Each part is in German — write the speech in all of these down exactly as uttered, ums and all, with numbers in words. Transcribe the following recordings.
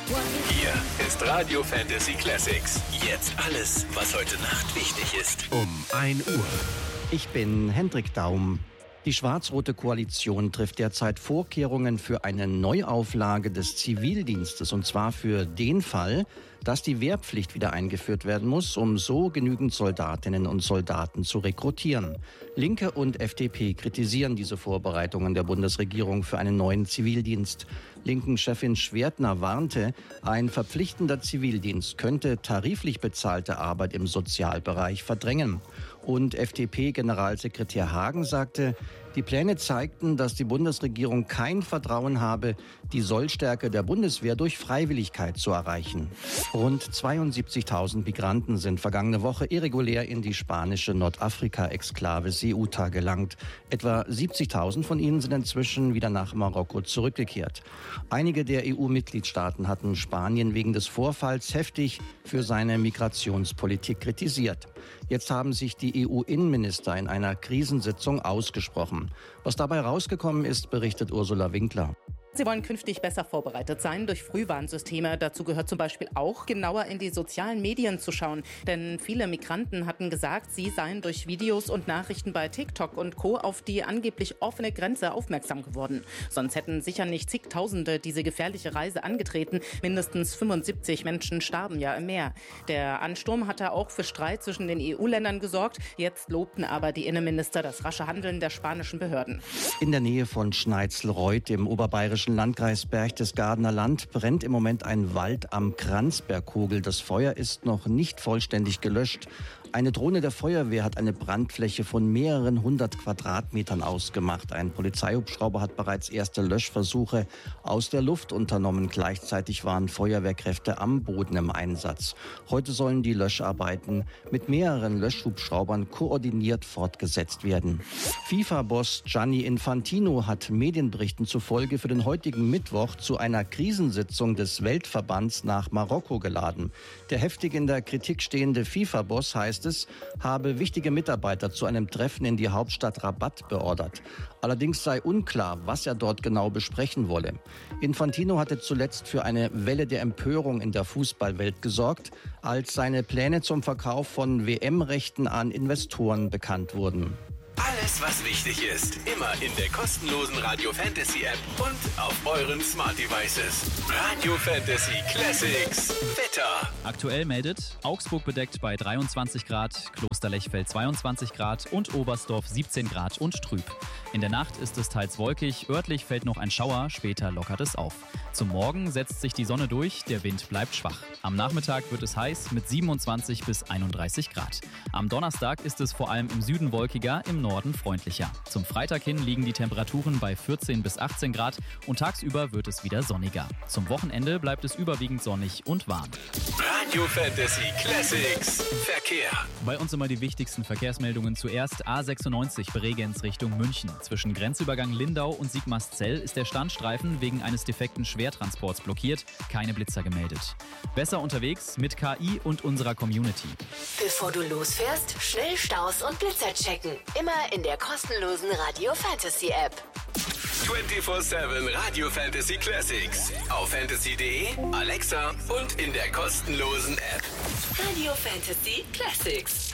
Hier ist Radio Fantasy Classics. Jetzt alles, was heute Nacht wichtig ist. Um ein Uhr. Ich bin Hendrik Daum. Die schwarz-rote Koalition trifft derzeit Vorkehrungen für eine Neuauflage des Zivildienstes, und zwar für den Fall, dass die Wehrpflicht wieder eingeführt werden muss, um so genügend Soldatinnen und Soldaten zu rekrutieren. Linke und F D P kritisieren diese Vorbereitungen der Bundesregierung für einen neuen Zivildienst. Linken-Chefin Schwertner warnte, ein verpflichtender Zivildienst könnte tariflich bezahlte Arbeit im Sozialbereich verdrängen. Und F D P-Generalsekretär Hagen sagte, die Pläne zeigten, dass die Bundesregierung kein Vertrauen habe, die Sollstärke der Bundeswehr durch Freiwilligkeit zu erreichen. Rund zweiundsiebzigtausend Migranten sind vergangene Woche irregulär in die spanische Nordafrika-Exklave Ceuta gelangt. Etwa siebzigtausend von ihnen sind inzwischen wieder nach Marokko zurückgekehrt. Einige der E U-Mitgliedstaaten hatten Spanien wegen des Vorfalls heftig für seine Migrationspolitik kritisiert. Jetzt haben sich die E U-Innenminister in einer Krisensitzung ausgesprochen. Was dabei rausgekommen ist, berichtet Ursula Winkler. Sie wollen künftig besser vorbereitet sein durch Frühwarnsysteme. Dazu gehört zum Beispiel auch, genauer in die sozialen Medien zu schauen. Denn viele Migranten hatten gesagt, sie seien durch Videos und Nachrichten bei TikTok und Co. auf die angeblich offene Grenze aufmerksam geworden. Sonst hätten sicher nicht zigtausende diese gefährliche Reise angetreten. Mindestens fünfundsiebzig Menschen starben ja im Meer. Der Ansturm hatte auch für Streit zwischen den E U-Ländern gesorgt. Jetzt lobten aber die Innenminister das rasche Handeln der spanischen Behörden. In der Nähe von Schneitzelreuth im oberbayerischen Landkreis Berchtesgadener Land brennt im Moment ein Wald am Kranzberghogel. Das Feuer ist noch nicht vollständig gelöscht. Eine Drohne der Feuerwehr hat eine Brandfläche von mehreren hundert Quadratmetern ausgemacht. Ein Polizeihubschrauber hat bereits erste Löschversuche aus der Luft unternommen. Gleichzeitig waren Feuerwehrkräfte am Boden im Einsatz. Heute sollen die Löscharbeiten mit mehreren Löschhubschraubern koordiniert fortgesetzt werden. FIFA-Boss Gianni Infantino hat Medienberichten zufolge für den heutigen Mittwoch zu einer Krisensitzung des Weltverbands nach Marokko geladen. Der heftig in der Kritik stehende FIFA-Boss, heißt es, habe wichtige Mitarbeiter zu einem Treffen in die Hauptstadt Rabat beordert. Allerdings sei unklar, was er dort genau besprechen wolle. Infantino hatte zuletzt für eine Welle der Empörung in der Fußballwelt gesorgt, als seine Pläne zum Verkauf von W M-Rechten an Investoren bekannt wurden. Alles, was wichtig ist, immer in der kostenlosen Radio Fantasy App und auf euren Smart Devices. Radio Fantasy Classics Wetter. Aktuell meldet Augsburg bedeckt bei dreiundzwanzig Grad, Klosterlechfeld zweiundzwanzig Grad und Oberstdorf siebzehn Grad und trüb. In der Nacht ist es teils wolkig, örtlich fällt noch ein Schauer, später lockert es auf. Zum Morgen setzt sich die Sonne durch, der Wind bleibt schwach. Am Nachmittag wird es heiß mit siebenundzwanzig bis einunddreißig Grad. Am Donnerstag ist es vor allem im Süden wolkiger, im Norden freundlicher. Zum Freitag hin liegen die Temperaturen bei vierzehn bis achtzehn Grad und tagsüber wird es wieder sonniger. Zum Wochenende bleibt es überwiegend sonnig und warm. Radio Fantasy Classics Verkehr. Bei uns immer die wichtigsten Verkehrsmeldungen. Zuerst A sechsundneunzig Bregenz Richtung München. Zwischen Grenzübergang Lindau und Sigmarszell ist der Standstreifen wegen eines defekten Schwertransports blockiert. Keine Blitzer gemeldet. Besser unterwegs mit K I und unserer Community. Bevor du losfährst, schnell Staus und Blitzer checken. Immer in der kostenlosen Radio Fantasy App. vierundzwanzig sieben Radio Fantasy Classics. Auf fantasy punkt de, Alexa und in der kostenlosen App. Radio Fantasy Classics.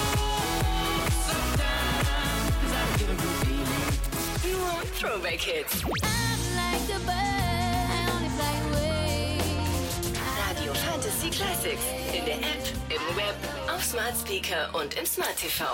Nur Throwback-Hits. Radio Fantasy Classics. In der App, im Web, auf Smart Speaker und im Smart T V.